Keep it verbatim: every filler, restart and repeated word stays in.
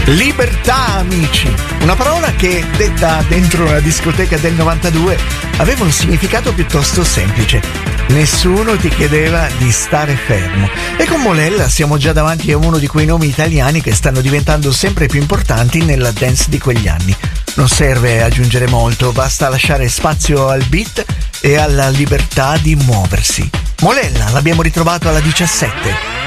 Libertà, amici, una parola che, detta dentro una discoteca del novantadue, aveva un significato piuttosto semplice. Nessuno ti chiedeva di stare fermo. E con Molella siamo già davanti a uno di quei nomi italiani che stanno diventando sempre più importanti nella dance di quegli anni. Non serve aggiungere molto, basta lasciare spazio al beat e alla libertà di muoversi. Molella l'abbiamo ritrovato alla diciassette.